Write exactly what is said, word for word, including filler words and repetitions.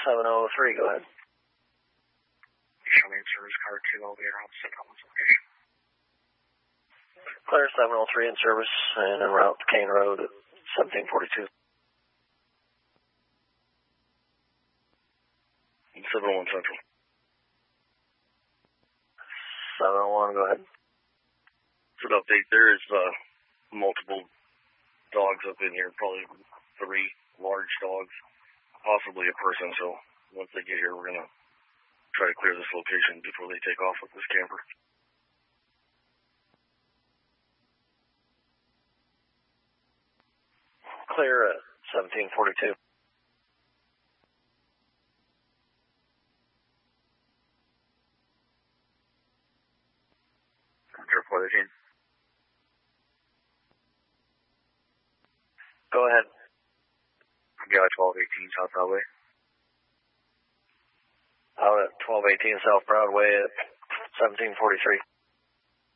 seven oh three, go ahead. Show me in service car two elevator on Saint Helens location. Clear seven oh three in service and en route to Kane Road at seventeen forty-two. seven oh one Central. seven oh one, go ahead. It's an update. There is uh, multiple dogs up in here, probably three large dogs, possibly a person. So once they get here, we're going to try to clear this location before they take off with this camper. Clear at seventeen forty-two. Airport eighteen. Go ahead. Yeah, twelve eighteen South Broadway. Out at twelve eighteen South Broadway at seventeen forty-three.